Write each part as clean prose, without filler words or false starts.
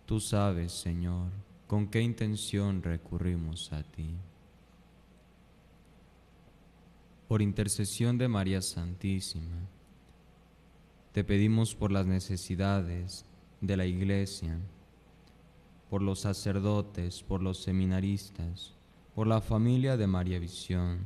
Tú sabes, Señor, con qué intención recurrimos a ti. Por intercesión de María Santísima, te pedimos por las necesidades de la Iglesia, por los sacerdotes, por los seminaristas, por la familia de María Visión.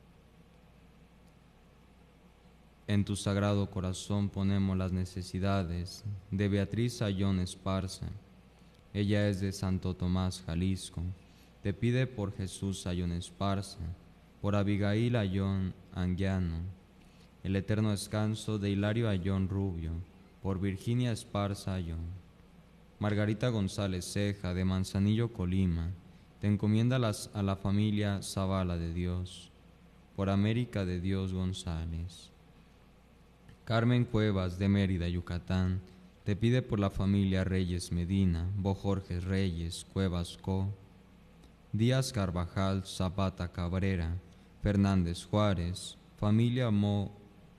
En tu sagrado corazón ponemos las necesidades de Beatriz Ayón Esparza. Ella es de Santo Tomás, Jalisco. Te pide por Jesús Ayón Esparza, por Abigail Ayón Anguiano, el eterno descanso de Hilario Ayón Rubio, por Virginia Esparza Ayón. Margarita González Ceja, de Manzanillo, Colima, te encomienda a la familia Zavala de Dios, por América de Dios González. Carmen Cuevas, de Mérida, Yucatán, te pide por la familia Reyes Medina, Bojorges Reyes, Cuevas Co., Díaz Carvajal, Zapata Cabrera, Fernández Juárez, familia Mo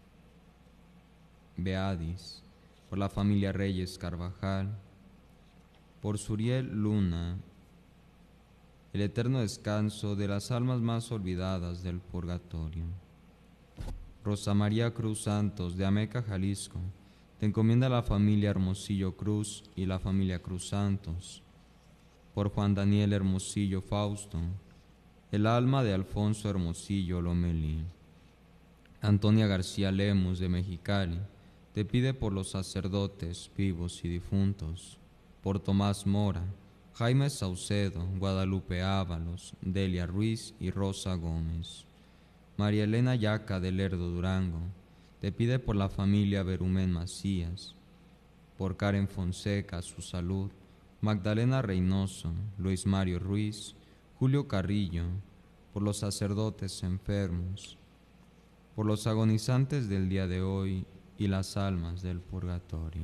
Beadis, por la familia Reyes Carvajal, por Suriel Luna, el eterno descanso de las almas más olvidadas del purgatorio. Rosa María Cruz Santos, de Ameca, Jalisco, te encomienda la familia Hermosillo Cruz y la familia Cruz Santos. Por Juan Daniel Hermosillo Fausto, el alma de Alfonso Hermosillo Lomelí. Antonia García Lemus, de Mexicali, te pide por los sacerdotes vivos y difuntos. Por Tomás Mora, Jaime Saucedo, Guadalupe Ábalos, Delia Ruiz y Rosa Gómez. María Elena Yaca de Lerdo, Durango, te pide por la familia Berumén Macías, por Karen Fonseca, su salud, Magdalena Reynoso, Luis Mario Ruiz, Julio Carrillo, por los sacerdotes enfermos, por los agonizantes del día de hoy y las almas del purgatorio.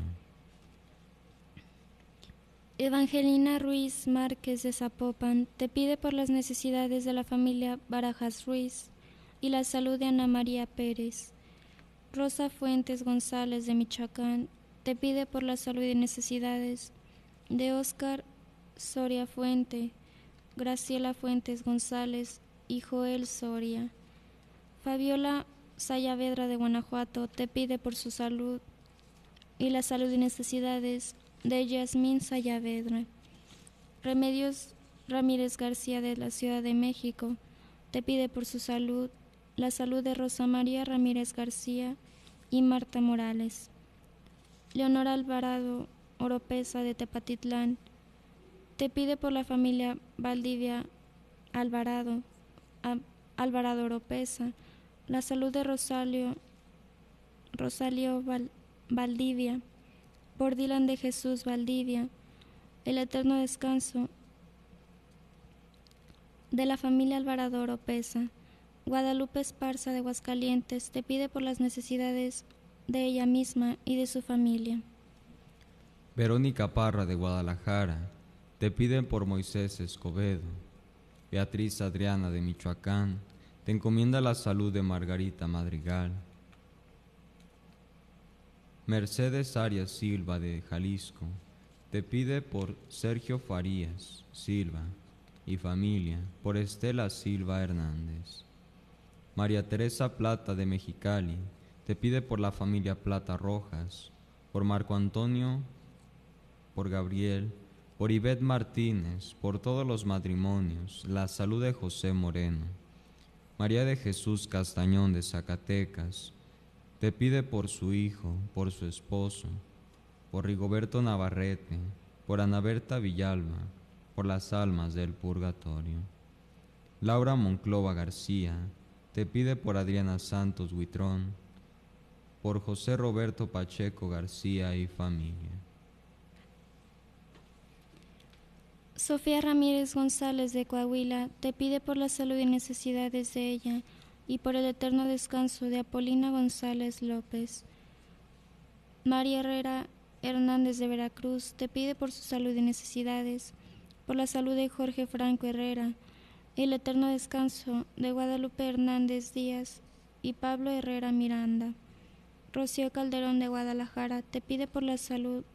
Evangelina Ruiz Márquez, de Zapopan, te pide por las necesidades de la familia Barajas Ruiz y la salud de Ana María Pérez. Rosa Fuentes González, de Michoacán, te pide por la salud y necesidades de Óscar Soria Fuente, Graciela Fuentes González y Joel Soria. Fabiola Sayavedra, de Guanajuato, te pide por su salud y la salud y necesidades de Yasmín Sayavedra. Remedios Ramírez García, de la Ciudad de México, te pide por su salud, la salud de Rosa María Ramírez García y Marta Morales. Leonora Alvarado Oropesa, de Tepatitlán, te pide por la familia Valdivia Alvarado Oropesa, la salud de Rosalio Valdivia, por Dylan de Jesús Valdivia, el eterno descanso de la familia Alvarado Oropesa. Guadalupe Esparza, de Aguascalientes, te pide por las necesidades de ella misma y de su familia. Verónica Parra, de Guadalajara, te piden por Moisés Escobedo. Beatriz Adriana, de Michoacán, te encomienda la salud de Margarita Madrigal. Mercedes Arias Silva, de Jalisco, te pide por Sergio Farías Silva y familia, por Estela Silva Hernández. María Teresa Plata, de Mexicali, te pide por la familia Plata Rojas, por Marco Antonio, por Gabriel, por Ivette Martínez, por todos los matrimonios, la salud de José Moreno. María de Jesús Castañón, de Zacatecas, te pide por su hijo, por su esposo, por Rigoberto Navarrete, por Ana Berta Villalba, por las almas del purgatorio. Laura Monclova García, te pide por Adriana Santos Huitrón, por José Roberto Pacheco García y familia. Sofía Ramírez González, de Coahuila, te pide por la salud y necesidades de ella y por el eterno descanso de Apolina González López. María Herrera Hernández, de Veracruz, te pide por su salud y necesidades, por la salud de Jorge Franco Herrera, y el eterno descanso de Guadalupe Hernández Díaz y Pablo Herrera Miranda. Rocío Calderón, de Guadalajara, te pide por la salud